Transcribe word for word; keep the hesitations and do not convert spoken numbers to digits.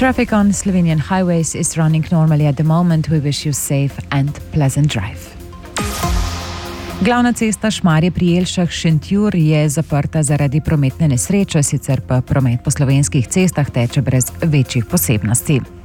Traffic on Slovenian highways is running normally at the moment. We wish you safe and pleasant drive. Glavna cesta Šmarje pri Jelšah-Šentjur je zaprta zaradi prometne nesreče, sicer pa promet po slovenskih cestah teče brez večjih posebnosti.